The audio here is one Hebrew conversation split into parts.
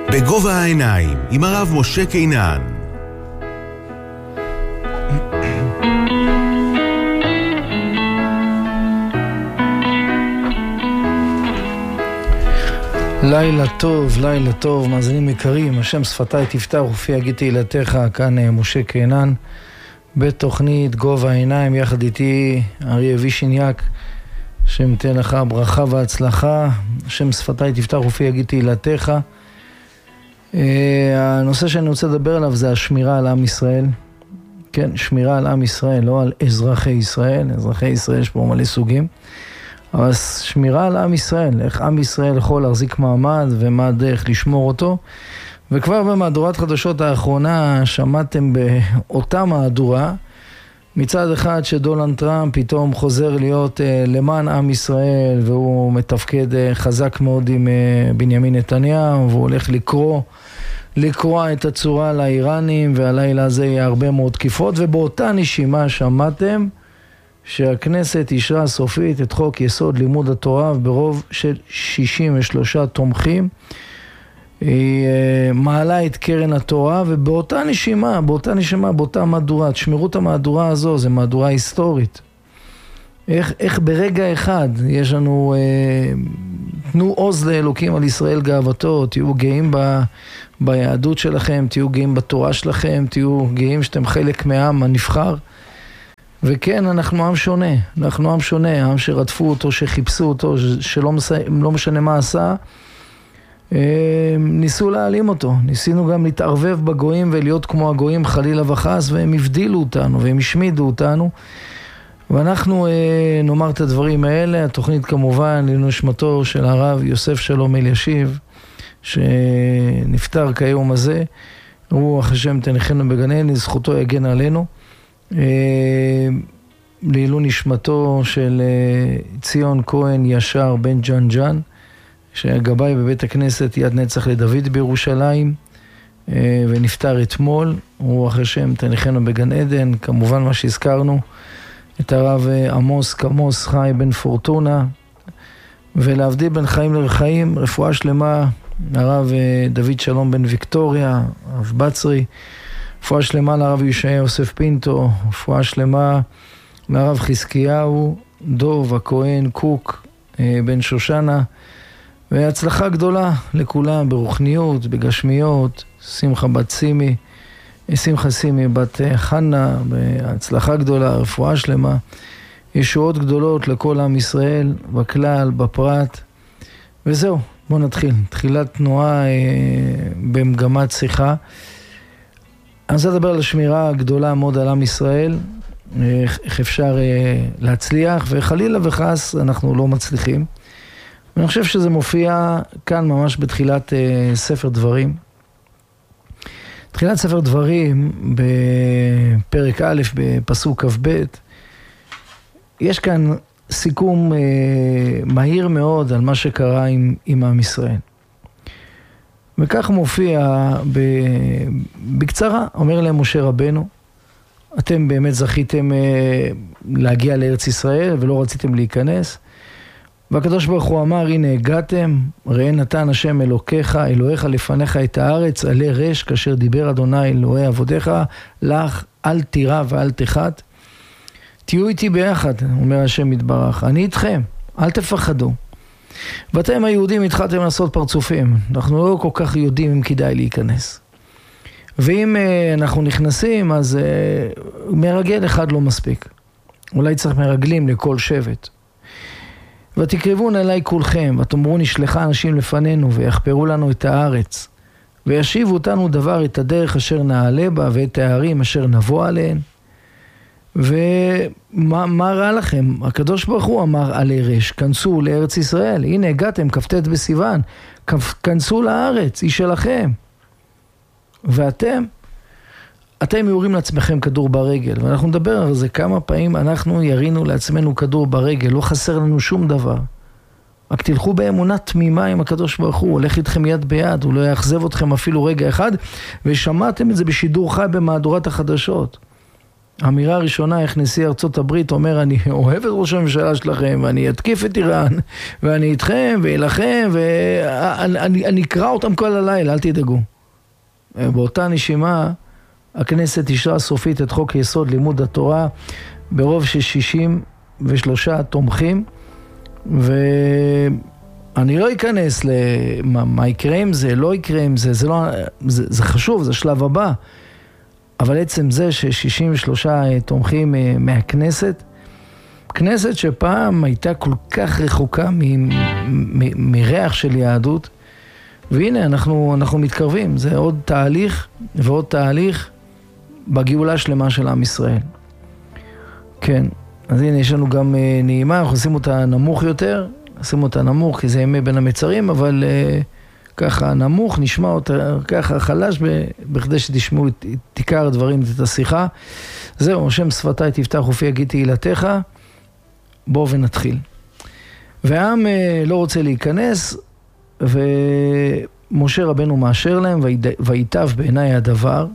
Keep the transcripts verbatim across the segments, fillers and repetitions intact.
בגובה העיניים, עם הרב משה קינן. לילה טוב, לילה טוב, מאזינים יקרים, השם שפתיי תפתח ופי יגיד תהילתך, כאן משה קינן, בתוכנית גובה העיניים, יחד איתי אריה וישיניאק, השם תן לך ברכה והצלחה, השם שפתיי תפתח ופי יגיד תהילתך. הנושא שאני רוצה לדבר עליו זה השמירה על עם ישראל, כן, שמירה על עם ישראל, לא על אזרחי ישראל, אזרחי ישראל יש פה מלא סוגים, אבל שמירה על עם ישראל, איך עם ישראל יכול להחזיק מעמד ומה הדרך לשמור אותו. וכבר במהדורת חדשות האחרונה שמעתם באותה מהדורה, מצד אחד שדונלד טראמפ פתאום חוזר להיות uh, למען עם ישראל, והוא מתפקד uh, חזק מאוד עם uh, בנימין נתניהו, והוא הולך לקרוא, לקרוא את הצורה לאיראנים, והלילה הזה יהיה הרבה מאוד תקיפות, ובאותה נשימה שמעתם שהכנסת אישרה סופית את חוק יסוד לימוד התורה ברוב של שישים ושלושה תומכים. היא מעלה את קרן התורה, ובאותה נשימה, באותה נשימה, באותה מהדורה, תשמרו את המהדורה הזו, זה מהדורה היסטורית. איך, איך ברגע אחד יש לנו, אה, תנו עוז לאלוקים על ישראל גאוותו, תהיו גאים ב, ביהדות שלכם, תהיו גאים בתורה שלכם, תהיו גאים שאתם חלק מהעם הנבחר. וכן, אנחנו עם שונה, אנחנו עם שונה, עם שרדפו אותו, שחיפשו אותו, שלא לא משנה מה עשה, ניסו להעלים אותו, ניסינו גם להתערבב בגויים ולהיות כמו הגויים חלילה וחס, והם הבדילו אותנו והם השמידו אותנו, ואנחנו נאמר את הדברים האלה. התוכנית כמובן לנשמתו של הרב יוסף שלום אלישיב, שנפטר כיום הזה, רוח השם תנחנו בגן עדן, זכותו יגן עלינו. לעילוי נשמתו של ציון כהן ישר בן ג'ן ג'ן, שגבאי בבית הכנסת יד נצח לדוד בירושלים, ונפטר אתמול. רוח השם תנחנו בגן עדן. כמובן מה שהזכרנו, את הרב עמוס כמוס חי בן פורטונה, ולהבדיל בין חיים לרחיים, רפואה שלמה הרב דוד שלום בן ויקטוריה, הרב בצרי, רפואה שלמה לרב ישעיה יוסף פינטו, רפואה שלמה לרב חזקיהו דוב הכהן קוק בן שושנה, והצלחה גדולה לכולם ברוחניות, בגשמיות. שמחה בת סימי, שמחה סימי בת חנה, בהצלחה גדולה, רפואה שלמה, ישועות גדולות לכל עם ישראל, בכלל, בפרט. וזהו, בואו נתחיל. תחילת תנועה אה, במגמת שיחה. אני רוצה לדבר על השמירה הגדולה מאוד על עם ישראל, איך, איך אפשר אה, להצליח, וחלילה וחס אנחנו לא מצליחים. אני חושב שזה מופיע כאן ממש בתחילת אה, ספר דברים. תחילת ספר דברים, בפרק א', בפסוק כ"ב, יש כאן סיכום אה, מהיר מאוד על מה שקרה עם, עם עם ישראל. וכך מופיע ב, בקצרה, אומר להם משה רבנו, אתם באמת זכיתם אה, להגיע לארץ ישראל ולא רציתם להיכנס, והקדוש ברוך הוא אמר, הנה הגעתם, ראה נתן השם אלוקיך, אלוהיך לפניך את הארץ, עלי רש, כאשר דיבר אדוני אלוהי עבדיך, לך אל תירא ואל תחת. תהיו איתי ביחד, אומר השם יתברך, אני איתכם, אל תפחדו. ואתם היהודים התחלתם לעשות פרצופים, אנחנו לא כל כך יודעים אם כדאי להיכנס. ואם uh, אנחנו נכנסים, אז uh, מרגל אחד לא מספיק. אולי צריך מרגלים לכל שבט. ותקרבון אליי כולכם, ותאמרו נשלחה אנשים לפנינו, ויחפרו לנו את הארץ, וישיבו אותנו דבר את הדרך אשר נעלה בה, ואת הערים אשר נבוא עליהן. ומה מה רע לכם? הקדוש ברוך הוא אמר עלי רש, כנסו לארץ ישראל, הנה הגעתם, כ"ט בסיוון, כנסו לארץ, היא שלכם. ואתם, אתם יורים לעצמכם כדור ברגל, ואנחנו נדבר על זה כמה פעמים, אנחנו ירינו לעצמנו כדור ברגל, לא חסר לנו שום דבר. רק תלכו באמונה תמימה עם הקדוש ברוך הוא, הולך איתכם יד ביד, הוא לא יאכזב אתכם אפילו רגע אחד, ושמעתם את זה בשידור חי במהדורת החדשות. האמירה הראשונה, איך נשיא ארצות הברית אומר, אני אוהב את ראש הממשלה שלכם, ואני אתקיף את איראן, ואני איתכם, ואילכם, ואני אני אקרא אותם כל הלילה, אל תדאגו. באותה נשימה, הכנסת אישרה סופית את חוק יסוד לימוד התורה, ברוב של שישים ושלושה תומכים, ואני לא אכנס למה מה יקרה עם זה, לא יקרה עם זה, זה, לא, זה, זה חשוב, זה שלב הבא. אבל עצם זה ש-שישים ושלושה תומכים מהכנסת, כנסת שפעם הייתה כל כך רחוקה מ- מ- מריח של יהדות, והנה אנחנו, אנחנו מתקרבים, זה עוד תהליך ועוד תהליך בגאולה שלמה של עם ישראל. כן, אז הנה יש לנו גם נעימה, אנחנו עושים אותה נמוך יותר, עושים אותה נמוך כי זה ימי בין המצרים, אבל ככה נמוך, נשמע אותה ככה חלש, בכדי שתשמעו את עיקר הדברים, את השיחה. זהו, השם שפתיי תפתח ופי יגיד תהילתך, בואו ונתחיל. והעם לא רוצה להיכנס, ומשה רבנו מאשר להם, ויטב בעיניי הדבר,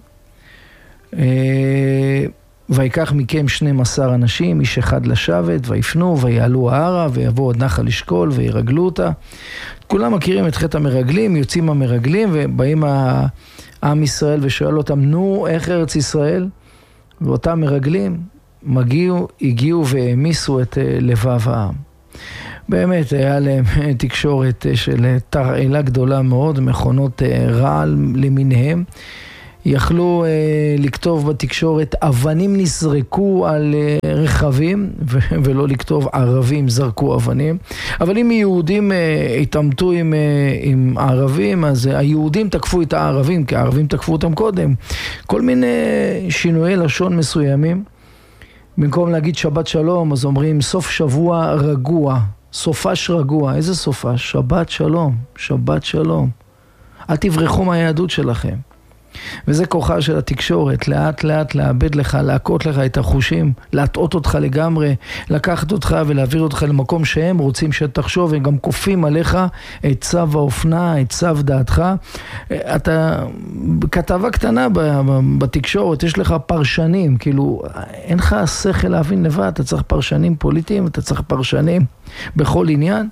ויקח מכם שנים עשר אנשים, איש אחד לשבת, ויפנו, ויעלו ההרה, ויבואו עד נחל אשכול, וירגלו אותה. כולם מכירים את חטא המרגלים, יוצאים המרגלים, ובאים העם ישראל ושואל אותם, נו, איך ארץ ישראל? ואותם מרגלים מגיעו, הגיעו והמיסו את לבב העם. באמת היה להם תקשורת של תרעילה גדולה מאוד, מכונות רעל למיניהם. יכלו אה, לכתוב בתקשורת, אבנים נזרקו על אה, רכבים, ו- ולא לכתוב ערבים זרקו אבנים. אבל אם יהודים אה, התעמתו עם, אה, עם ערבים, אז אה, היהודים תקפו את הערבים, כי הערבים תקפו אותם קודם. כל מיני שינויי לשון מסוימים. במקום להגיד שבת שלום, אז אומרים סוף שבוע רגוע, סופש רגוע. איזה סופש? שבת שלום, שבת שלום. אל תברחו מהיהדות שלכם. וזה כוחה של התקשורת, לאט לאט לאבד לך, להכות לך את החושים, להטעות אותך לגמרי, לקחת אותך ולהעביר אותך למקום שהם רוצים שתחשוב, הם גם כופים עליך את צו האופנה, את צו דעתך. אתה, כתבה קטנה בתקשורת, יש לך פרשנים, כאילו אין לך שכל להבין לבד, אתה צריך פרשנים פוליטיים, אתה צריך פרשנים בכל עניין.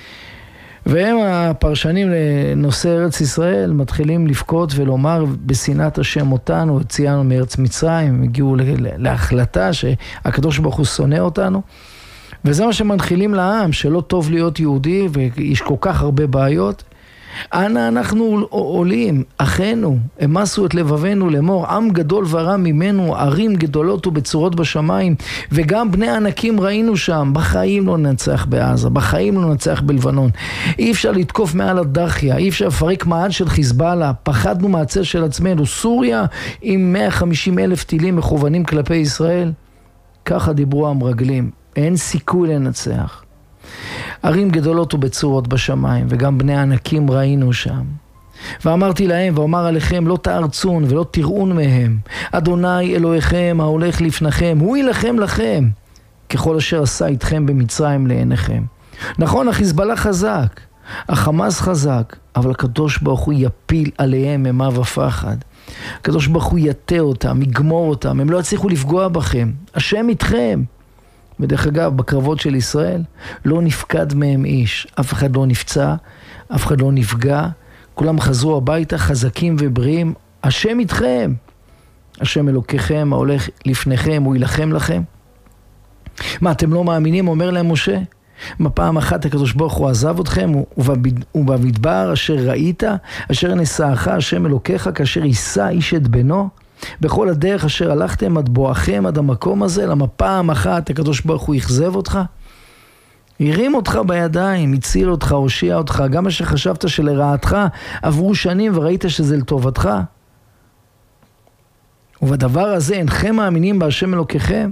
והם הפרשנים לנושא ארץ ישראל מתחילים לבכות ולומר בשנאת השם אותנו, הוציאנו מארץ מצרים, הם הגיעו להחלטה שהקדוש ברוך הוא שונא אותנו. וזה מה שמנחילים לעם, שלא טוב להיות יהודי ויש כל כך הרבה בעיות. אנה אנחנו עולים, אחינו, המסו את לבבנו לאמור, עם גדול ורם ממנו, ערים גדולות ובצורות בשמיים, וגם בני ענקים ראינו שם, בחיים לא ננצח בעזה, בחיים לא ננצח בלבנון. אי אפשר לתקוף מעל הדחיה, אי אפשר לפרק מעל של חיזבאללה, פחדנו מהצל של עצמנו, סוריה עם מאה וחמישים אלף טילים מכוונים כלפי ישראל. ככה דיברו המרגלים, אין סיכוי לנצח. ערים גדולות ובצורות בשמיים, וגם בני ענקים ראינו שם. ואמרתי להם, ואומר עליכם, לא תארצון ולא תראון מהם. אדוני אלוהיכם ההולך לפניכם, הוא ילחם לכם, ככל אשר עשה איתכם במצרים לעיניכם. נכון, החיזבאללה חזק, החמאס חזק, אבל הקדוש ברוך הוא יפיל עליהם אימה ופחד. הקדוש ברוך הוא יטה אותם, יגמור אותם, הם לא יצליחו לפגוע בכם. השם איתכם. ודרך אגב, בקרבות של ישראל, לא נפקד מהם איש. אף אחד לא נפצע, אף אחד לא נפגע. כולם חזרו הביתה חזקים ובריאים. השם איתכם. השם אלוקיכם, ההולך לפניכם, הוא ילחם לכם. מה, אתם לא מאמינים? אומר להם משה. מה, פעם אחת הקדוש ברוך הוא עזב אתכם, ובמדבר אשר ראית, אשר נשאך השם אלוקיך, כאשר יישא איש את בנו. בכל הדרך אשר הלכתם עד בואכם עד המקום הזה, למה פעם אחת הקדוש ברוך הוא יחזב אותך? הרים אותך בידיים, הציל אותך, הושיע אותך, גם אשר חשבת שלרעתך עברו שנים וראית שזה לטובתך. ובדבר הזה אינכם מאמינים בהשם אלוקיכם?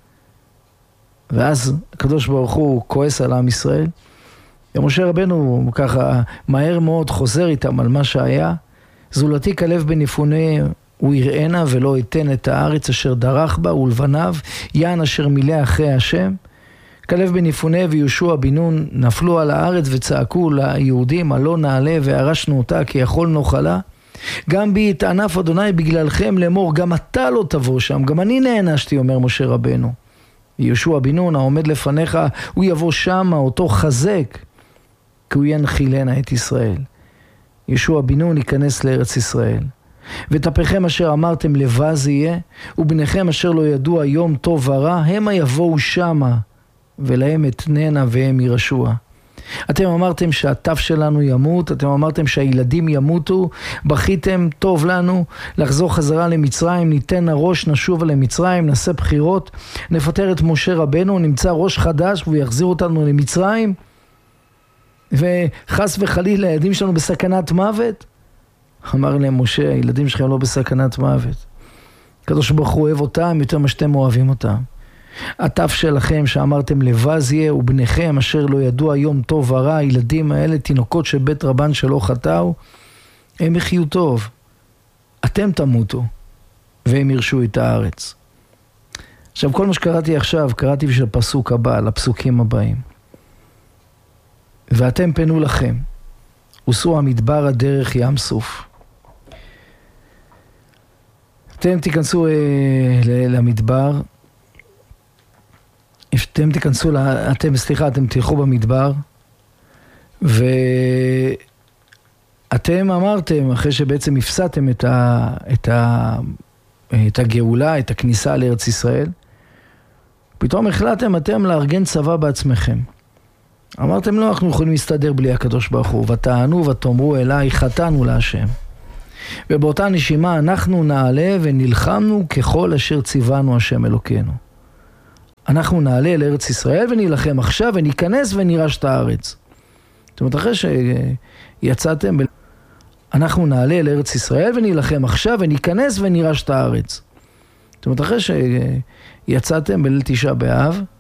ואז הקדוש ברוך הוא כועס על עם ישראל. ומשה רבנו ככה מהר מאוד חוזר איתם על מה שהיה. זולתי כלב בן יפונה הוא יראנה ולא ייתן את הארץ אשר דרך בה ולבניו, יען אשר מילא אחרי השם. כלב בן יפונה ויהושע בן נון נפלו על הארץ וצעקו ליהודים, הלא נעלה והרשנו אותה כי יכול נאכלה. גם בי יטענף אדוני בגללכם לאמור, גם אתה לא תבוא שם, גם אני נענשתי, אומר משה רבנו. יהושע בן נון העומד לפניך, הוא יבוא שמה, אותו חזק, כי הוא ינחילנה את ישראל. יהושע בן נון ייכנס לארץ ישראל. ותפיכם אשר אמרתם לבז יהיה, ובניכם אשר לא ידוע יום טוב ורע, המה יבואו שמה, ולהם אתננה והם ירשוע. אתם אמרתם שהטף שלנו ימות, אתם אמרתם שהילדים ימותו, בכיתם טוב לנו לחזור חזרה למצרים, ניתן הראש, נשוב למצרים, נעשה בחירות, נפטר את משה רבנו, נמצא ראש חדש והוא יחזיר אותנו למצרים, וחס וחלילה הילדים שלנו בסכנת מוות. אמר להם משה, הילדים שלכם לא בסכנת מוות, הקדוש ברוך הוא אוהב אותם יותר מה שאתם אוהבים אותם. הטף שלכם שאמרתם לבז יהיה, ובניכם אשר לא ידוע יום טוב ורע, הילדים האלה, תינוקות של בית רבן שלא חטאו, הם יחיו טוב. אתם תמותו, והם ירשו את הארץ. עכשיו, כל מה שקראתי עכשיו, קראתי בשביל הפסוק הבא, לפסוקים הבאים. ואתם פנו לכם, וסעו המדבר הדרך ים סוף. אתם תיכנסו אה, למדבר, אתם תיכנסו, אתם, סליחה, אתם תלכו במדבר, ואתם אמרתם, אחרי שבעצם הפסעתם את, ה, את, ה, את הגאולה, את הכניסה לארץ ישראל, פתאום החלטתם אתם לארגן צבא בעצמכם. אמרתם לא, אנחנו יכולים להסתדר בלי הקדוש ברוך הוא, ותענו ותאמרו אליי, חטאנו להשם. ובאותה נשימה אנחנו נעלה ונלחמנו ככל אשר ציוונו השם אלוקינו. אנחנו נעלה לארץ ישראל ונילחם עכשיו וניכנס ונירש את הארץ. זאת אומרת, אחרי שיצאתם, אנחנו נעלה לארץ ישראל ונילחם עכשיו וניכנס ונירש את הארץ. זאת אומרת, אחרי שיצאתם בליל תשעה באב,